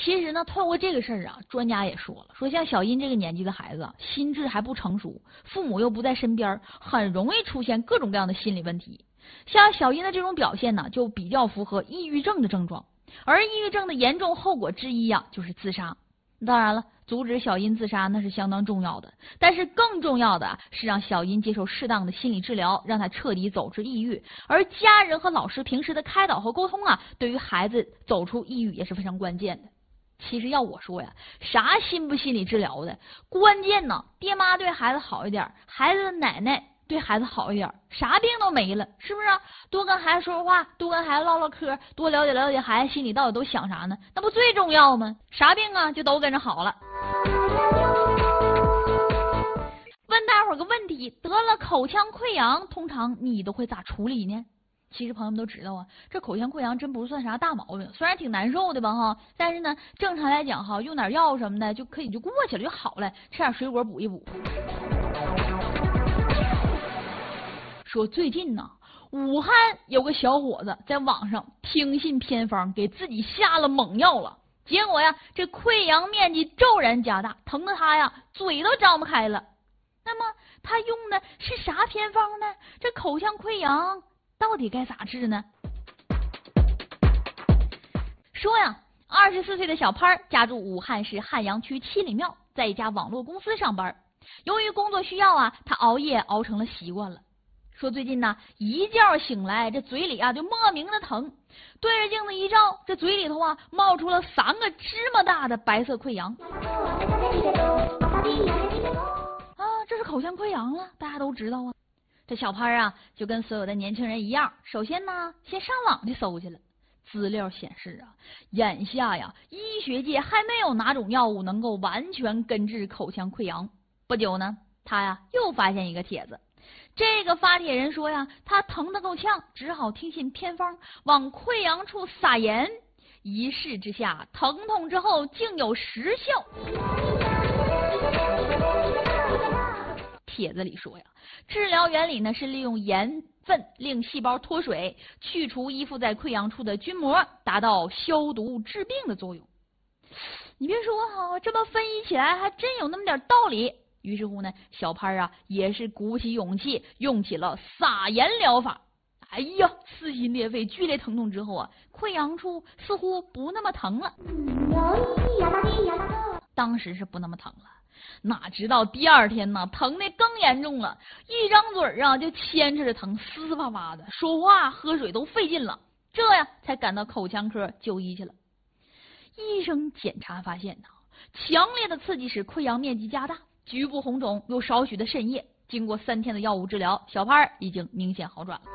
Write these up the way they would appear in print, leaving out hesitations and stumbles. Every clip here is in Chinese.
其实呢，透过这个事儿啊，专家也说了，说像小音这个年纪的孩子啊，心智还不成熟，父母又不在身边，很容易出现各种各样的心理问题。像小音的这种表现呢，就比较符合抑郁症的症状。而抑郁症的严重后果之一啊，就是自杀。当然了，阻止小音自杀那是相当重要的，但是更重要的是让小音接受适当的心理治疗，让他彻底走出抑郁。而家人和老师平时的开导和沟通啊，对于孩子走出抑郁也是非常关键的。其实要我说呀，啥心不心理治疗的，关键呢，爹妈对孩子好一点，孩子的奶奶对孩子好一点，啥病都没了，是不是啊？多跟孩子说说话，多跟孩子唠唠嗑，多了解了解孩子心里到底都想啥呢？那不最重要吗？啥病啊就都跟着好了。问大伙儿个问题，得了口腔溃疡，通常你都会咋处理呢？其实朋友们都知道啊，这口腔溃疡真不算啥大毛病，虽然挺难受的吧哈，但是呢，正常来讲哈，用点药什么的就可以就过去了就好了，吃点水果补一补。说最近呢，武汉有个小伙子在网上听信偏方，给自己下了猛药了，结果呀，这溃疡面积骤然加大，疼得他呀嘴都张不开了。那么他用的是啥偏方呢？这口腔溃疡到底该咋治呢？说呀，24岁的小潘家住武汉市汉阳区七里庙，在一家网络公司上班。由于工作需要啊，他熬夜熬成了习惯了。说最近呢，一觉醒来，这嘴里啊就莫名的疼，对着镜子一照，这嘴里头啊冒出了3个芝麻大的白色溃疡。这是口腔溃疡了，大家都知道啊。这小潘啊，就跟所有的年轻人一样，首先呢，先上网去搜去了。资料显示啊，眼下呀，医学界还没有哪种药物能够完全根治口腔溃疡。不久呢，他呀又发现一个帖子，这个发帖人说呀，他疼得够呛，只好听信偏方，往溃疡处撒盐。一试之下，疼痛之后竟有实效。帖子里说呀，治疗原理呢是利用盐分令细胞脱水，去除依附在溃疡处的菌膜，达到消毒治病的作用。你别说哈，这么分析起来还真有那么点道理。于是乎呢，小潘啊也是鼓起勇气，用起了撒盐疗法。哎呀，撕心裂肺，剧烈疼痛之后啊，溃疡处似乎不那么疼了。当时是不那么疼了。哪知道第二天呢，疼的更严重了，一张嘴啊就牵扯着疼，嘶嘶巴巴的，说话喝水都费劲了，这呀才赶到口腔科就医去了。医生检查发现呢，强烈的刺激使溃疡面积加大，局部红肿，有少许的渗液。经过3天的药物治疗，小潘已经明显好转了。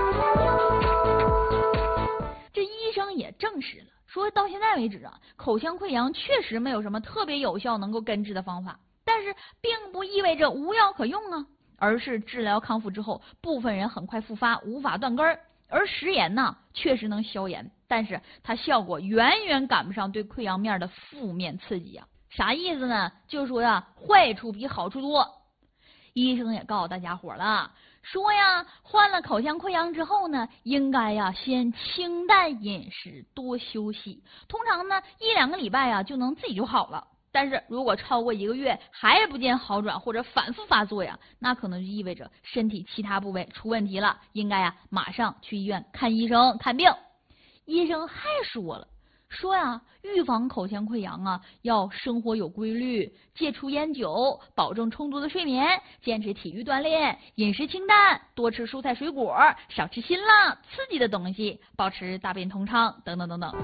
这医生也证实了，说到现在为止啊，口腔溃疡确实没有什么特别有效能够根治的方法，但是并不意味着无药可用啊，而是治疗康复之后，部分人很快复发，无法断根。而食盐呢，确实能消炎，但是它效果远远赶不上对溃疡面的负面刺激啊。啥意思呢？就说呀，坏处比好处多。医生也告诉大家伙了，说呀，患了口腔溃疡之后呢，应该呀先清淡饮食，多休息。通常呢1-2个礼拜啊就能自己就好了。但是如果超过1个月还不见好转或者反复发作呀，那可能就意味着身体其他部位出问题了，应该呀马上去医院看医生看病。医生还说呀，预防口腔溃疡啊，要生活有规律，戒除烟酒，保证充足的睡眠，坚持体育锻炼，饮食清淡，多吃蔬菜水果，少吃辛辣刺激的东西，保持大便通畅，等等等等。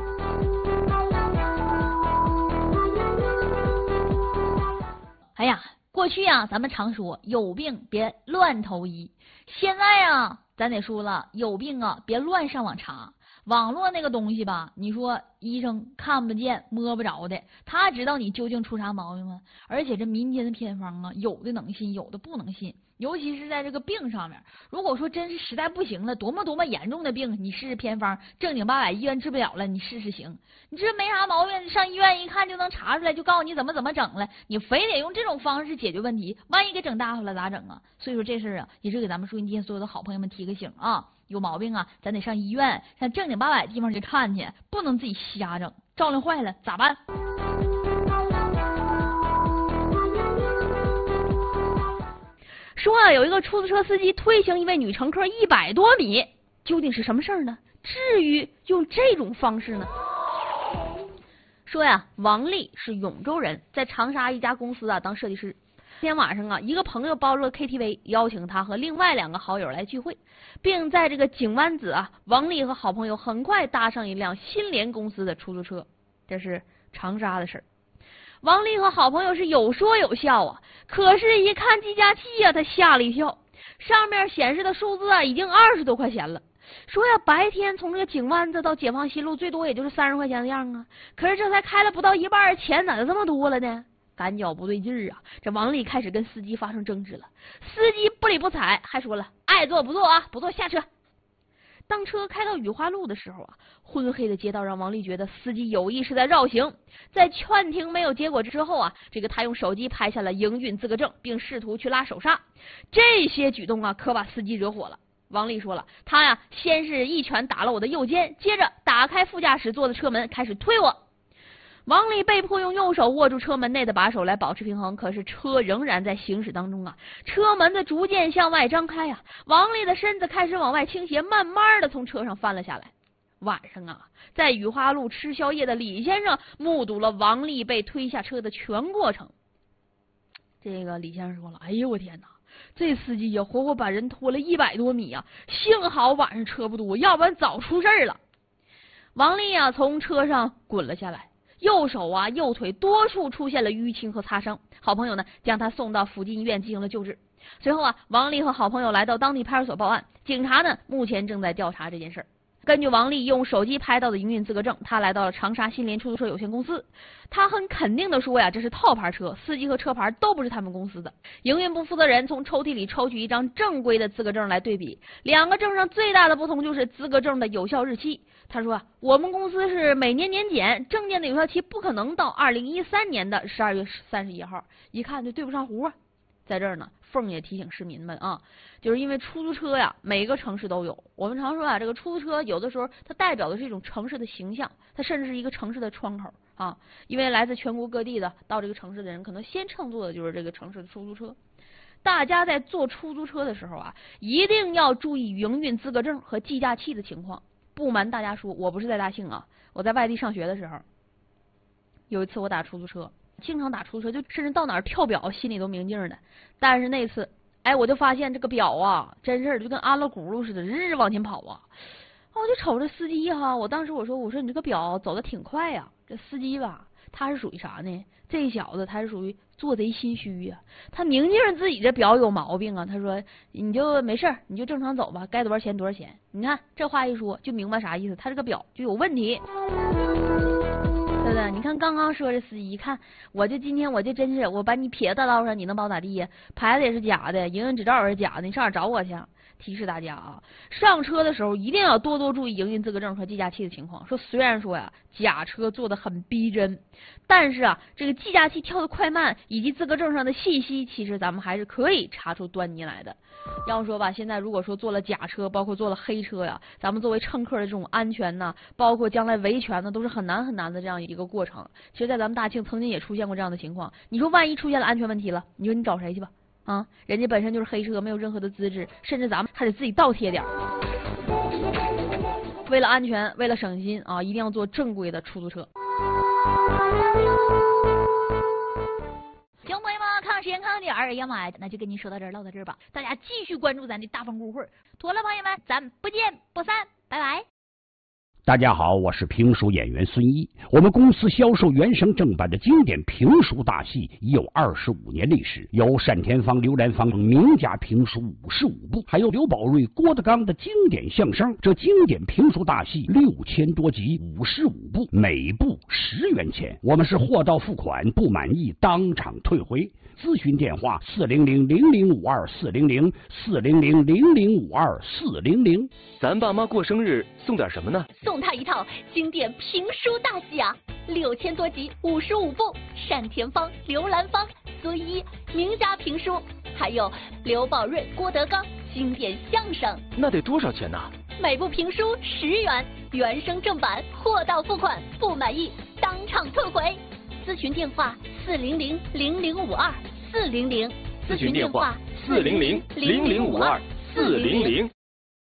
哎呀，过去啊，咱们常说有病别乱投医，现在啊，咱得说了，有病啊，别乱上网查。网络那个东西吧，你说医生看不见摸不着的，他知道你究竟出啥毛病吗？而且这民间的偏方啊，有的能信，有的不能信，尤其是在这个病上面。如果说真是实在不行了，多么严重的病，你试试偏方，正经八百医院治不了了，你试试行。你这没啥毛病，上医院一看就能查出来，就告诉你怎么整了，你非得用这种方式解决问题，万一给整大发了咋整啊？所以说这事儿啊，也是给咱们收音机前所有的好朋友们提个醒啊。 有毛病啊，咱得上医院，上正经八百地方去看去，不能自己瞎整，照亮坏了咋办？说啊，有一个出租车司机推行一位女乘客100多米，究竟是什么事儿呢？至于用这种方式呢？说呀，王丽是永州人，在长沙一家公司啊当设计师。今天晚上啊，一个朋友包了 KTV， 邀请他和另外2个好友来聚会，并在这个井湾子啊，王丽和好朋友很快搭上一辆新联公司的出租车，这是长沙的事儿。王丽和好朋友是有说有笑啊，可是一看计价器啊，他吓了一跳，上面显示的数字啊已经20多块钱了。说呀，白天从这个井湾子到解放西路最多也就是30块钱的样啊，可是这才开了不到一半，钱咋就这么多了呢？感觉不对劲儿啊！这王丽开始跟司机发生争执了，司机不理不睬，还说了爱坐不坐啊，不坐下车。当车开到雨花路的时候啊，昏黑的街道让王丽觉得司机有意是在绕行。在劝停没有结果之后啊，他用手机拍下了营运资格证，并试图去拉手刹。这些举动啊，可把司机惹火了。王丽说了，他呀先是一拳打了我的右肩，接着打开副驾驶座的车门开始推我。王丽被迫用右手握住车门内的把手来保持平衡，可是车仍然在行驶当中啊，车门的逐渐向外张开啊，王丽的身子开始往外倾斜，慢慢的从车上翻了下来。晚上啊，在雨花路吃宵夜的李先生目睹了王丽被推下车的全过程。这个李先生说了，哎呦我天哪，这司机呀活活把人拖了100多米啊，幸好晚上车不多，要不然早出事儿了。王丽啊从车上滚了下来，右手啊右腿多处出现了淤青和擦伤，好朋友呢将他送到附近医院进行了救治。随后啊，王丽和好朋友来到当地派出所报案，警察呢目前正在调查这件事儿。根据王丽用手机拍到的营运资格证，他来到了长沙新联出租车有限公司。他很肯定的说呀，这是套牌车，司机和车牌都不是他们公司的。营运部负责人从抽屉里抽取一张正规的资格证来对比，2个证上最大的不同就是资格证的有效日期。他说我们公司是每年年检，证件的有效期不可能到2013年的12月31号，一看就对不上弧啊。在这儿呢，凤也提醒市民们啊，就是因为出租车呀，每个城市都有。我们常说啊，这个出租车有的时候它代表的是一种城市的形象，它甚至是一个城市的窗口啊。因为来自全国各地的到这个城市的人，可能先乘坐的就是这个城市的出租车。大家在坐出租车的时候啊，一定要注意营运资格证和计价器的情况。不瞒大家说，我不是在大庆啊，我在外地上学的时候，有一次我打出租车。经常打出租车，就甚至到哪儿跳表心里都明镜的。但是那次，哎，我就发现这个表啊，真是就跟安了轱辘似的，日往前跑啊。我就瞅着司机哈，我当时我说你这个表走的挺快呀。这司机吧，他是属于啥呢？这小子他是属于做贼心虚呀。他明镜自己这表有毛病啊。他说你就没事，你就正常走吧，该多少钱多少钱。你看这话一说就明白啥意思，他这个表就有问题。对不对？你看刚刚说这司机一看，今天我就真是我把你撇大道上，你能把我咋地呀？牌子也是假的，营运执照也是假的，你上哪找我去？提示大家啊，上车的时候一定要多多注意营运资格证和计价器的情况。说虽然说呀，假车做的很逼真，但是啊，这个计价器跳的快慢以及资格证上的信息，其实咱们还是可以查出端倪来的。要说吧，现在如果说做了假车，包括做了黑车呀，咱们作为乘客的这种安全呢，包括将来维权呢，都是很难很难的这样一个过程。其实，在咱们大庆曾经也出现过这样的情况。你说万一出现了安全问题了，你说你找谁去吧？啊，人家本身就是黑车，没有任何的资质，甚至咱们还得自己倒贴点。为了安全，为了省心啊，一定要坐正规的出租车。行，朋友们，看时间看点儿，哎呀妈呀，那就跟您说到这儿，唠到这儿吧。大家继续关注咱的大放故会，妥了，朋友们，咱不见不散，拜拜。 大家好，我是评书演员孙一。我们公司销售原声正版的经典评书大戏已有25年历史，有单田芳、刘兰芳等名家评书55部，还有刘宝瑞、郭德纲的经典相声。这经典评书大戏6000多集，55部，每部10元钱。我们是货到付款，不满意当场退回。咨询电话400-0052-400，400-0052-400。 咱爸妈过生日送点什么呢？ 送他一套经典评书大戏啊，6000多集，55部，单田芳、刘兰芳、孙一名家评书，还有刘宝瑞、郭德纲经典相声。 那得多少钱呢？ 每部评书10元，原声正版货到付款，不满意当场退回。咨询电话400-0052，400。 咨询电话400-0052，400。